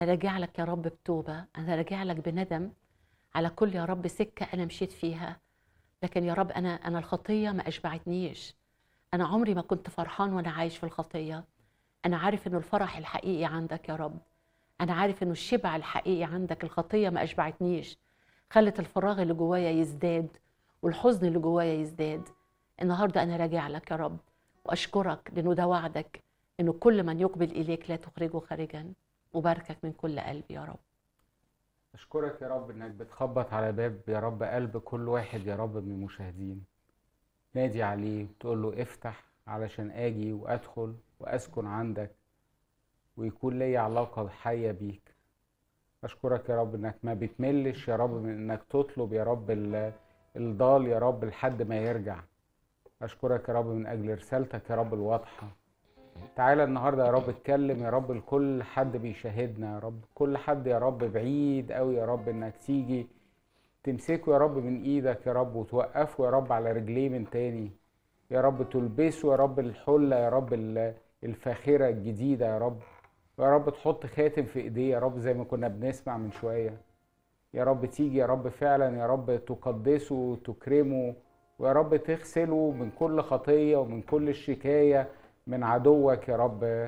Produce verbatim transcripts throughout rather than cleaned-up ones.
راجع لك يا رب بتوبة، أنا راجع لك بندم على كل يا رب سكة أنا مشيت فيها، لكن يا رب أنا أنا الخطية ما أشبعتنيش، أنا عمري ما كنت فرحان وأنا عايش في الخطية، أنا عارف إنه الفرح الحقيقي عندك يا رب، أنا عارف إنه الشبع الحقيقي عندك، الخطية ما أشبعتنيش، خلت الفراغ اللي جوايا يزداد والحزن اللي جوايا يزداد. النهارده أنا راجع لك يا رب وأشكرك لأنه ده وعدك إنه كل من يقبل إليك لا تخرجه خارجا. مباركك من كل قلبي يا رب. أشكرك يا رب إنك بتخبط على باب يا رب قلب كل واحد يا رب من المشاهدين، نادي عليه تقول له افتح علشان آجي وأدخل وأسكن عندك ويكون لي علاقة حية بيك. أشكرك يا رب إنك ما بتملش يا رب من إنك تطلب يا رب ال- الضال يا رب لحد ما يرجع. أشكرك يا رب من أجل رسالتك يا رب الواضحة. تعالى النهاردة يا رب اتكلم يا رب لكل حد بيشاهدنا يا رب، كل حد يا رب بعيد أوي يا رب إنك تيجي تمسكه يا رب من ايدك يا رب وتوقفه يا رب على رجليه من تاني، يا رب تلبسه يا رب الحلة يا رب ال- الفاخرة الجديدة يا رب، ويا رب تحط خاتم في ايديه يا رب زي ما كنا بنسمع من شوية. يا رب تيجي يا رب فعلا يا رب تقدسه وتكرمه، ويا رب تغسله من كل خطية ومن كل الشكاية من عدوك يا رب،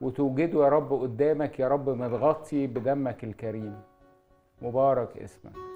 وتوجده يا رب قدامك يا رب متغطي بدمك الكريم. مبارك اسمك.